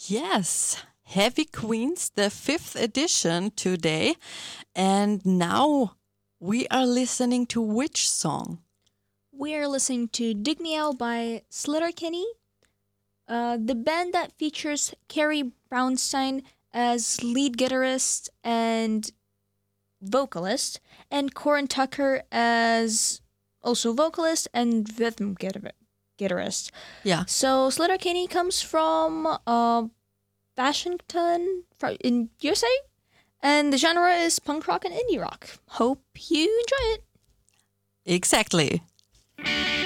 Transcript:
Yes, Heavy Queens, the 5th edition today. And now we are listening to which song? We are listening to Dig Me Out by Sleater-Kinney, the band that features Carrie Brownstein as lead guitarist and vocalist, and Corin Tucker as also vocalist and rhythm guitarist. Yeah. So Sleater-Kinney comes from Washington in USA, and the genre is punk rock and indie rock. Hope you enjoy it. Exactly.